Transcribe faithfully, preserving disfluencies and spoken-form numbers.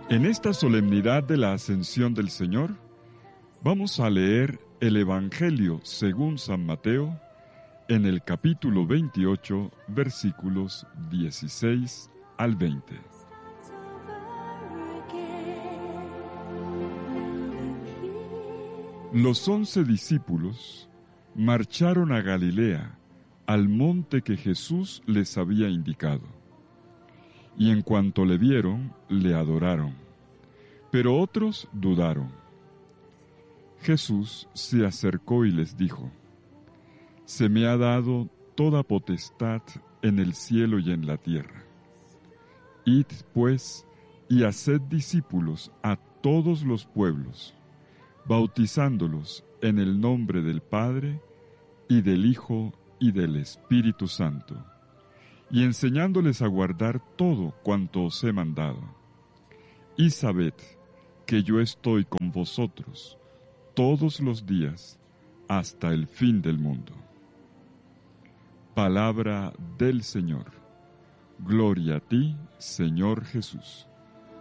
En esta solemnidad de la Ascensión del Señor, vamos a leer el Evangelio según San Mateo en el capítulo veintiocho, versículos dieciséis al veinte. Los once discípulos marcharon a Galilea, al monte que Jesús les había indicado. Y en cuanto le vieron, le adoraron, pero otros dudaron. Jesús se acercó y les dijo: «Se me ha dado toda potestad en el cielo y en la tierra. Id, pues, y haced discípulos a todos los pueblos, bautizándolos en el nombre del Padre, y del Hijo, y del Espíritu Santo, y enseñándoles a guardar todo cuanto os he mandado. Y sabed que yo estoy con vosotros todos los días hasta el fin del mundo». Palabra del Señor. Gloria a ti, Señor Jesús.